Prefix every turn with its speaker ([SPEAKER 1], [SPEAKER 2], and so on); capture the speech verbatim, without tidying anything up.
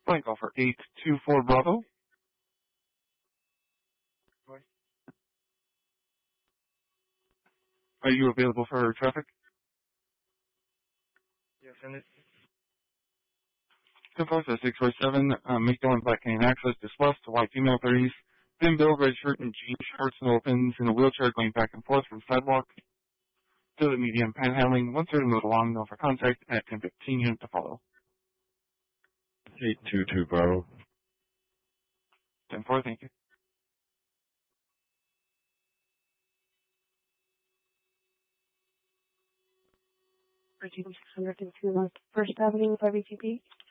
[SPEAKER 1] Flight call for eight two four Bravo. Are you available for traffic?
[SPEAKER 2] Yes, and it's
[SPEAKER 1] ten four six four seven, um, McDonald Black Canyon access to West to white female thirties. Thin bill, red shirt and jeans, shorts and opens, in a wheelchair going back and forth from sidewalk to the medium panhandling. One third move along, no for contact at ten fifteen, unit to follow.
[SPEAKER 3] eight two two Bravo.
[SPEAKER 1] ten four, thank you.
[SPEAKER 4] six hundred two North First Avenue with R V T P.